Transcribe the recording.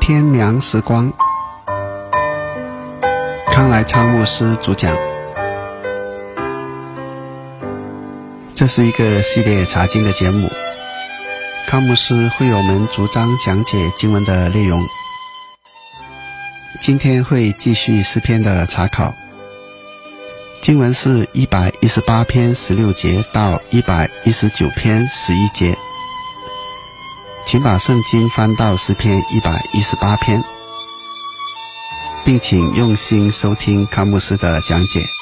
天良时光，康来昌牧师主讲。这是一个系列查经的节目，康牧师会为我们逐章讲解经文的内容。今天会继续诗篇的查考，经文是118篇16节到119篇11节。请把圣经翻到诗篇118篇，并请用心收听康牧师的讲解。